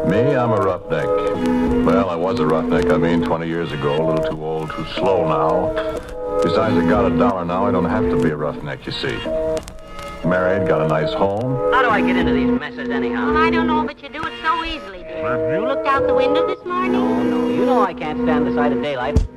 Me, I'm a roughneck. Well, I was a roughneck, 20 years ago. A little too old, too slow now. Besides, I got $1 now. I don't have to be a roughneck, you see. Married, got a nice home. How do I get into these messes anyhow? Well, I don't know, but you do it so easily, dear. You looked out the window this morning? No. You know I can't stand the sight of daylight.